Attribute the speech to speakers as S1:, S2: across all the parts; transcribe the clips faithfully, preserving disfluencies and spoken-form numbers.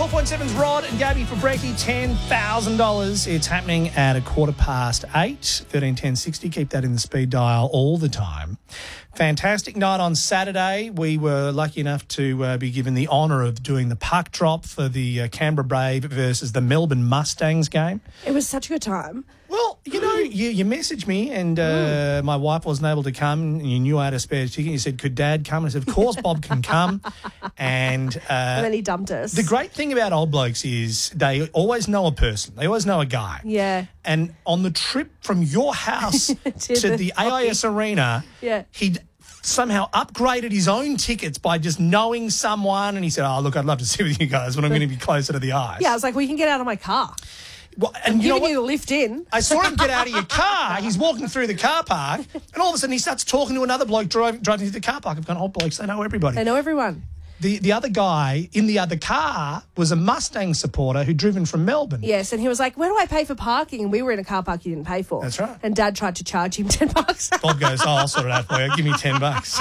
S1: ninety-four point seven's Rod and Gabby for Brecky, ten thousand dollars. It's happening at a quarter past eight, thirteen ten sixty. Keep that in the speed dial all the time. Fantastic night on Saturday. We were lucky enough to uh, be given the honour of doing the puck drop for the uh, Canberra Brave versus the Melbourne Mustangs game.
S2: It was such a good time.
S1: Well, you know, you, you messaged me and uh, my wife wasn't able to come and you knew I had a spare ticket. You said, could Dad come? And I said, of course Bob can come. And, uh,
S2: and then he dumped us.
S1: The great thing about old blokes is they always know a person. They always know a guy.
S2: Yeah.
S1: And on the trip from your house to,
S2: to
S1: the,
S2: the
S1: A I S Arena,
S2: yeah.
S1: he'd somehow upgraded his own tickets by just knowing someone. And he said, oh, look, I'd love to sit with you guys when I'm going to be closer to the ice.
S2: Yeah, I was like, well, you can get out of my car.
S1: Well, and
S2: I'm
S1: you know
S2: giving
S1: what?
S2: you the lift in.
S1: I saw him get out of your car. He's walking through the car park, and all of a sudden he starts talking to another bloke driving, driving through the car park. I've gone, old blokes, they know everybody.
S2: They know everyone.
S1: The the other guy in the other car was a Mustang supporter who'd driven from Melbourne.
S2: Yes, and he was like, where do I pay for parking? And we were in a car park he didn't pay for.
S1: That's right.
S2: And Dad tried to charge him ten bucks.
S1: Bob goes, oh, I'll sort it out for you. Give me ten bucks.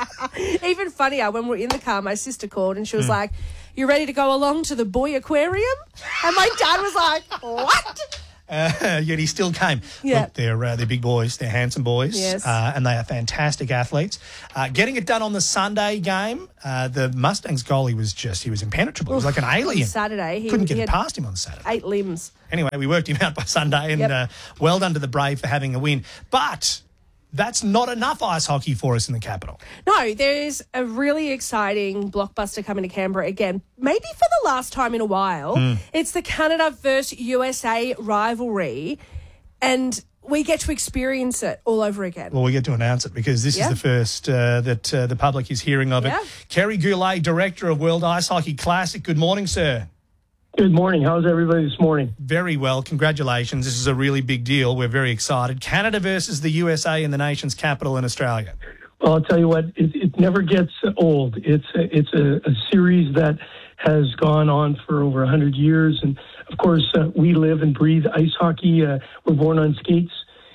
S2: Even funnier, when we were in the car, my sister called and she was
S1: Mm.
S2: like, you ready to go along to the boy aquarium? And my dad was like, what?
S1: Uh, yet he still came.
S2: Yeah.
S1: Look, they're, uh, they're big boys. They're handsome boys.
S2: Yes.
S1: Uh, and they are fantastic athletes. Uh, getting it done on the Sunday game, uh, the Mustangs goalie was just, he was impenetrable. He was like an alien.
S2: On Saturday. He,
S1: Couldn't
S2: he
S1: get
S2: had
S1: it past him on Saturday.
S2: eight limbs.
S1: Anyway, we worked him out by Sunday and
S2: Yep.
S1: uh, well done to the Brave for having a win. But that's not enough ice hockey for us in the capital.
S2: No, there is a really exciting blockbuster coming to Canberra again, maybe for the last time in a while.
S1: Mm.
S2: It's the Canada versus U S A rivalry, and we get to experience it all over again.
S1: Well, we get to announce it because this
S2: Yeah.
S1: is the first uh, that uh, the public is hearing of
S2: Yeah.
S1: it. Kerry Goulet, Director of World Ice Hockey Classic. Good morning, sir.
S3: Good morning. How's everybody this morning?
S1: Very well. Congratulations. This is a really big deal. We're very excited. Canada versus the U S A in the nation's capital in Australia.
S3: Well, I'll tell you what, it, it never gets old. It's a, it's a, a series that has gone on for over one hundred years. And, of course, uh, we live and breathe ice hockey. Uh, we're born on skates.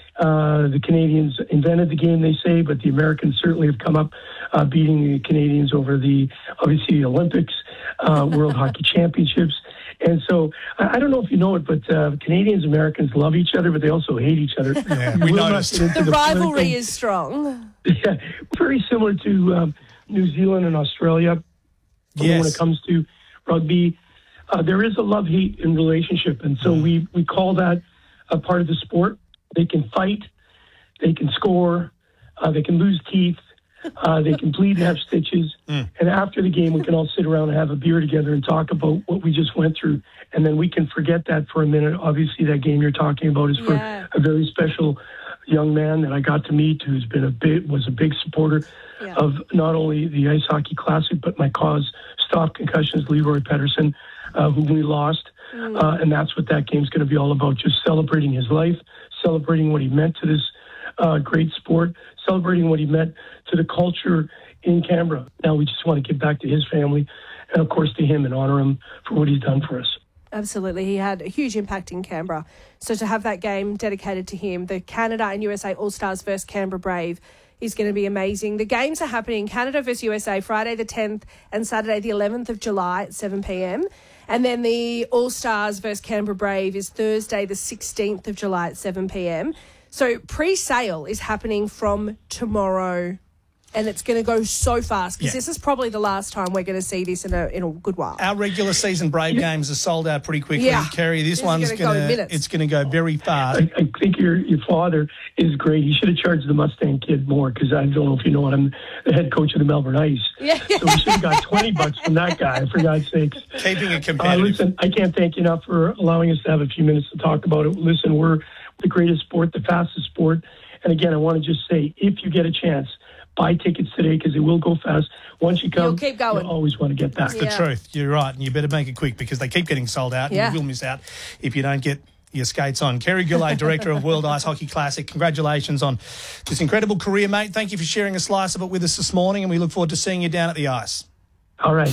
S3: Uh, the Canadians invented the game, they say, but the Americans certainly have come up uh, beating the Canadians over the, obviously, the Olympics, uh, World Hockey Championships. And so I I don't know if you know it, but uh, Canadians and Americans love each other, but they also hate each other.
S1: Yeah, we
S3: We'll not
S1: noticed.
S3: get into
S2: The rivalry
S3: political-
S2: is strong.
S3: Yeah, very similar to um, New Zealand and Australia.
S1: Yes.
S3: When it comes to rugby, uh, there is a love-hate in relationship, and so we, we call that a part of the sport. They can fight, they can score, uh, they can lose teeth, uh, they can bleed and have stitches.
S1: Mm.
S3: And after the game, we can all sit around and have a beer together and talk about what we just went through, and then we can forget that for a minute. Obviously, that game you're talking about is for
S2: Yeah.
S3: a very special young man that I got to meet, who's been a big was a big supporter
S2: Yeah.
S3: of not only the Ice Hockey Classic but my cause, Stop Concussions, Leroy Pedersen, uh, whom we lost, uh, and that's what that game's going to be all about. Just celebrating his life, celebrating what he meant to this uh, great sport, celebrating what he meant to the culture in Canberra. Now we just want to give back to his family, and of course to him, and honor him for what he's done for us.
S2: Absolutely. He had a huge impact in Canberra. So to have that game dedicated to him, the Canada and U S A All-Stars versus Canberra Brave is going to be amazing. The games are happening Canada versus U S A Friday the tenth and Saturday the eleventh of July at seven p.m. And then the All-Stars versus Canberra Brave is Thursday the sixteenth of July at seven p.m. So pre-sale is happening from tomorrow. And it's going to go so fast because
S1: Yeah.
S2: this is probably the last time we're going to see this in a in a good while.
S1: Our regular season Brave games are sold out pretty quickly.
S2: Yeah.
S1: Kerry, this,
S2: This is
S1: one's
S2: gonna go in
S1: going to
S2: minutes.
S1: it's going to go very fast.
S3: I, I think your your father is great. He should have charged the Mustang kid more because I don't know if you know what I'm the head coach of the Melbourne Ice.
S2: Yeah.
S3: So we should have got twenty bucks from that guy, for God's sakes.
S1: Keeping it
S3: Uh,
S1: competitive.
S3: listen, I can't thank you enough for allowing us to have a few minutes to talk about it. Listen, we're the greatest sport, the fastest sport. And again, I want to just say, if you get a chance, buy tickets today because it will go fast. Once you come,
S2: You'll keep going.
S3: you always want to get back.
S1: the
S2: Yeah.
S1: truth. You're right, and you better make it quick because they keep getting sold out, and
S2: Yeah.
S1: you will miss out if you don't get your skates on. Kerry Goulet, Director of World Ice Hockey Classic, congratulations on this incredible career, mate. Thank you for sharing a slice of it with us this morning, and we look forward to seeing you down at the ice.
S3: All right.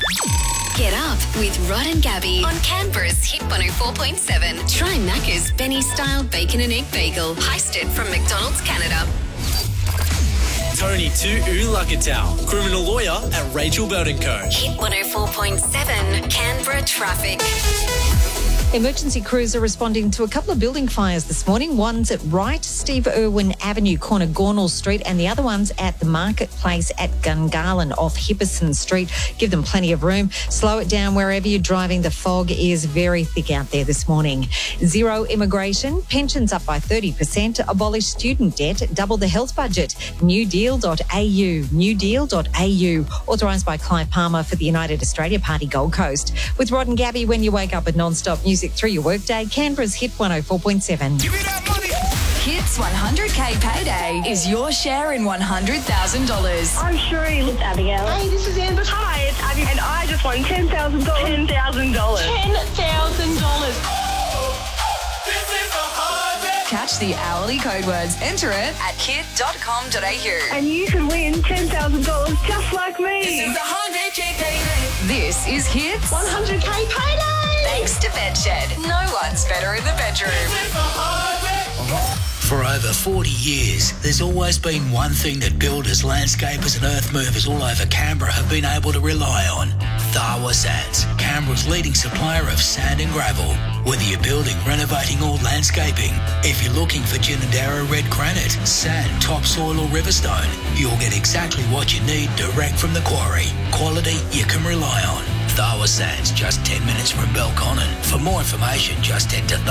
S4: Get up with Rod and Gabby on Canberra's Hit one oh four point seven. Try Macca's Benny Style Bacon and Egg Bagel. Heisted from McDonald's Canada.
S5: Tony to Ulagatal, criminal lawyer at Rachel Belt and Co.
S4: Hit one oh four point seven Canberra traffic.
S6: Emergency crews are responding to a couple of building fires this morning. One's at Wright, Steve Irwin Avenue, corner Gornall Street, and the other one's at the Marketplace at Gungarlin off Hipperson Street. Give them plenty of room. Slow it down wherever you're driving. The fog is very thick out there this morning. Zero immigration, pensions up by thirty percent, abolish student debt, double the health budget. new deal dot a u, new deal dot a u. Authorised by Clive Palmer for the United Australia Party Gold Coast. With Rod and Gabby, when you wake up with non-stop music through your workday, Canberra's Hit one oh four point seven.
S7: Give me that money! Hits one hundred K payday is your share in one hundred thousand dollars.
S8: I'm Sheree. It's Abigail.
S9: Hey, this is Amber.
S8: Hi, it's Abby. And I just won ten thousand dollars. ten thousand dollars.
S9: ten thousand dollars.
S7: Catch the hourly code words. Enter it at hit dot com dot a u.
S8: And you can win ten thousand dollars just like me.
S7: This is one hundred K payday. This is Hits
S9: one hundred K payday.
S7: Thanks to Bedshed. No one's better in the bedroom.
S10: For over forty years, there's always been one thing that builders, landscapers and earth movers all over Canberra have been able to rely on. Tharwa Sands, Canberra's leading supplier of sand and gravel. Whether you're building, renovating or landscaping, if you're looking for Ginninderra red granite, sand, topsoil or riverstone, you'll get exactly what you need direct from the quarry. Quality you can rely on. Tharwa Sands, just ten minutes from Belconnen. For more information, just head to